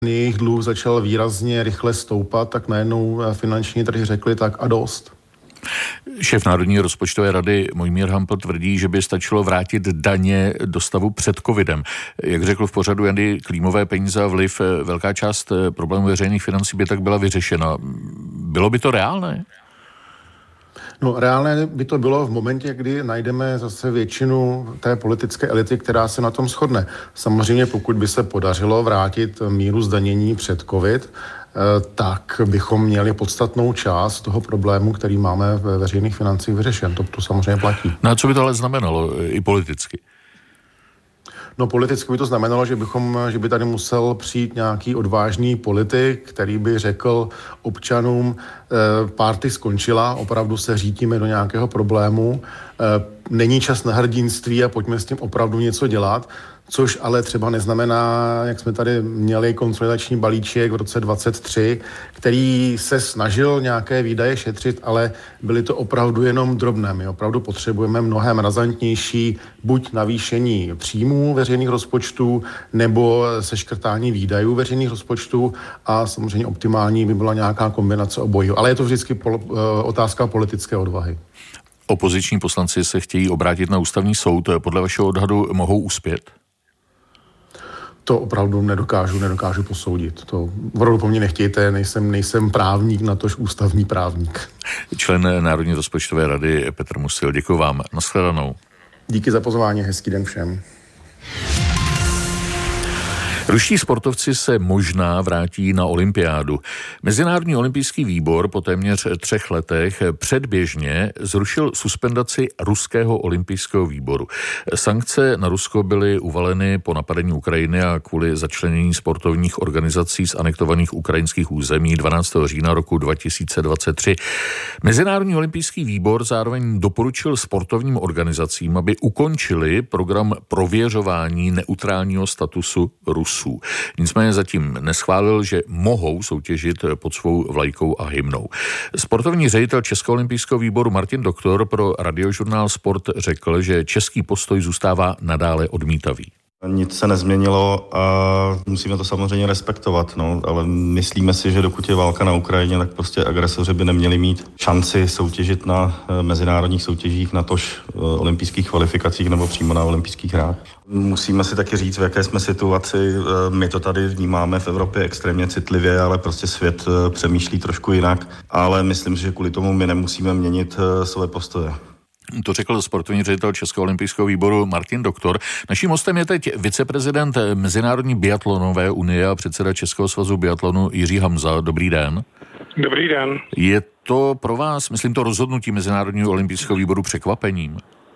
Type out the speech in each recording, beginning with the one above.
jejich dluh začal výrazně rychle stoupat, tak najednou finanční trhy řekli tak a dost. Šéf Národní rozpočtové rady Mojmír Hampl tvrdí, že by stačilo vrátit daně do stavu před covidem. Jak řekl v pořadu Jany Klímové, peníze a vliv, velká část problémů veřejných financí by tak byla vyřešena. Bylo by to reálné? No, reálné by to bylo v momentě, kdy najdeme zase většinu té politické elity, která se na tom shodne. Samozřejmě, pokud by se podařilo vrátit míru zdanění před covid, tak bychom měli podstatnou část toho problému, který máme ve veřejných financích vyřešen. To samozřejmě platí. No a co by to ale znamenalo i politicky? No, politicky by to znamenalo, že by tady musel přijít nějaký odvážný politik, který by řekl občanům, party skončila, opravdu se řítíme do nějakého problému, není čas na hrdinství a pojďme s tím opravdu něco dělat, což ale třeba neznamená, jak jsme tady měli konsolidační balíček v roce 2023, který se snažil nějaké výdaje šetřit, ale byly to opravdu jenom drobné. My opravdu potřebujeme mnohem razantnější buď navýšení příjmů veřejných rozpočtů, nebo seškrtání výdajů veřejných rozpočtů a samozřejmě optimální by byla nějaká kombinace obojího. Ale je to vždycky otázka politické odvahy. Opoziční poslanci se chtějí obrátit na ústavní soud. Podle vašeho odhadu mohou uspět? To opravdu nedokážu posoudit. To opravdu po mně nechtějte, nejsem právník, natož ústavní právník. Člen Národní rozpočtové rady Petr Musil, děkuji vám. Nashledanou. Díky za pozvání, hezký den všem. Ruští sportovci se možná vrátí na olympiádu. Mezinárodní olympijský výbor po téměř 3 letech předběžně zrušil suspendaci ruského olympijského výboru. Sankce na Rusko byly uvaleny po napadení Ukrajiny a kvůli začlenění sportovních organizací z anektovaných ukrajinských území 12. října roku 2023. Mezinárodní olympijský výbor zároveň doporučil sportovním organizacím, aby ukončili program prověřování neutrálního statusu Rusů. Nicméně zatím neschválil, že mohou soutěžit pod svou vlajkou a hymnou. Sportovní ředitel Českého olympijského výboru Martin Doktor pro Radiožurnál Sport řekl, že český postoj zůstává nadále odmítavý. Nic se nezměnilo a musíme to samozřejmě respektovat, ale myslíme si, že dokud je válka na Ukrajině, tak prostě agresoři by neměli mít šanci soutěžit na mezinárodních soutěžích, natož olympijských kvalifikacích nebo přímo na olympijských hrách. Musíme si taky říct, v jaké jsme situaci. My to tady vnímáme v Evropě extrémně citlivě, ale prostě svět přemýšlí trošku jinak. Ale myslím si, že kvůli tomu my nemusíme měnit své postoje. To řekl sportovní ředitel Českého olympijského výboru Martin Doktor. Naším hostem je teď viceprezident Mezinárodní biatlonové unie a předseda Českého svazu biatlonu Jiří Hamza. Dobrý den. Dobrý den. Je to pro vás, myslím, to rozhodnutí Mezinárodního olympijského výboru překvapením?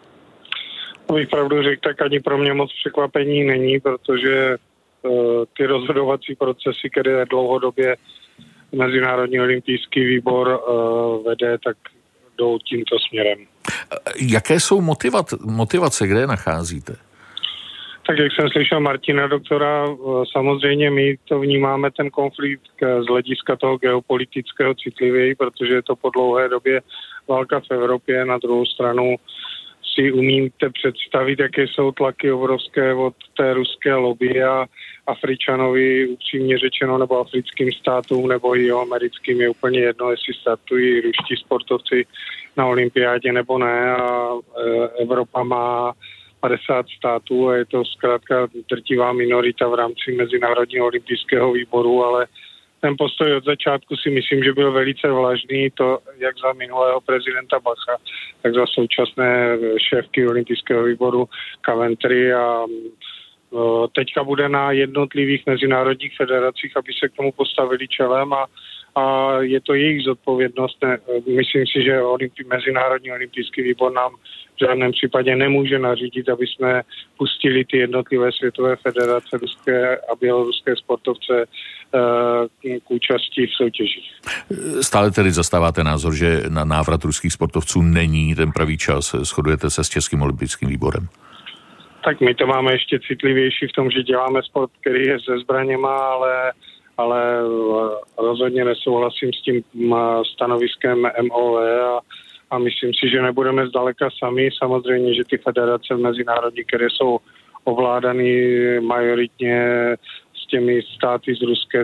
Abych pravdu řekl, tak ani pro mě moc překvapení není, protože ty rozhodovací procesy, které dlouhodobě Mezinárodní olympijský výbor vede, tak jdou tímto směrem. Jaké jsou motivace, kde je nacházíte? Tak jak jsem slyšel Martina Doktora, samozřejmě my to vnímáme ten konflikt z hlediska toho geopolitického citlivěji, protože je to po dlouhé době válka v Evropě. Na druhou stranu si umíte představit, jaké jsou tlaky obrovské od té ruské lobby a Afričanovi, upřímně řečeno, nebo africkým státům, nebo i americkým je úplně jedno, jestli startují ruští sportovci na olympiádě nebo ne. A Evropa má 50 států a je to zkrátka drtivá minorita v rámci Mezinárodního olympijského výboru, ale ten postoj od začátku si myslím, že byl velice vlažný, to jak za minulého prezidenta Bacha, tak za současné šéfky olympijského výboru Coventry a teďka bude na jednotlivých mezinárodních federacích, aby se k tomu postavili čelem a je to jejich zodpovědnost. Myslím si, že Mezinárodní olympijský výbor nám v žádném případě nemůže nařídit, aby jsme pustili ty jednotlivé světové federace ruské a běloruské sportovce k účasti v soutěžích. Stále tedy zastáváte názor, že na návrat ruských sportovců není ten pravý čas. Shodujete se s Českým olympijským výborem? Tak my to máme ještě citlivější v tom, že děláme sport, který je se zbraněma, ale rozhodně nesouhlasím s tím stanoviskem MOV a myslím si, že nebudeme zdaleka sami. Samozřejmě, že ty federace mezinárodní, které jsou ovládány majoritně z těmi státy z ruské